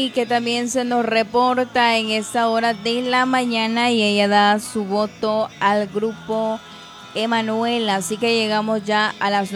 y que también se nos reporta en esta hora de la mañana y ella da su voto al grupo Emanuel. Así que llegamos ya a las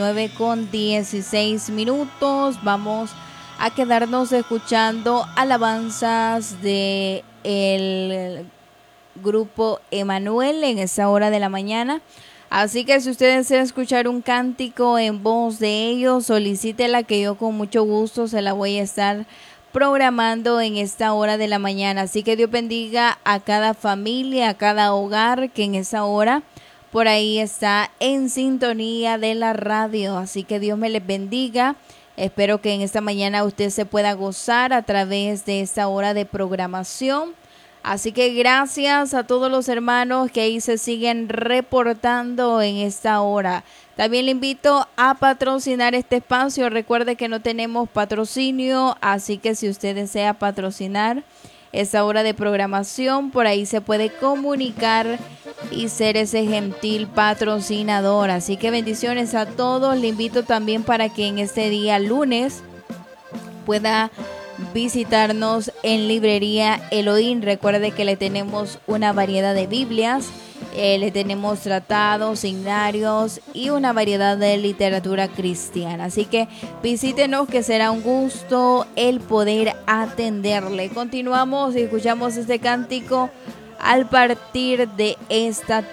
9:16. Vamos a quedarnos escuchando alabanzas de el grupo Emanuel en esta hora de la mañana. Así que si usted desea escuchar un cántico en voz de ellos, solicítela, que yo con mucho gusto se la voy a estar programando en esta hora de la mañana. Así que Dios bendiga a cada familia, a cada hogar que en esa hora por ahí está en sintonía de la radio. Así que Dios me les bendiga. Espero que en esta mañana usted se pueda gozar a través de esta hora de programación. Así que gracias a todos los hermanos que ahí se siguen reportando en esta hora. También le invito a patrocinar este espacio. Recuerde que no tenemos patrocinio, así que si usted desea patrocinar esta hora de programación, por ahí se puede comunicar y ser ese gentil patrocinador. Así que bendiciones a todos. Le invito también para que en este día lunes pueda visitarnos en Librería Elohim. Recuerde que le tenemos una variedad de Biblias, le tenemos tratados, himnarios y una variedad de literatura cristiana. Así que visítenos, que será un gusto el poder atenderle. Continuamos y escuchamos este cántico al partir de esta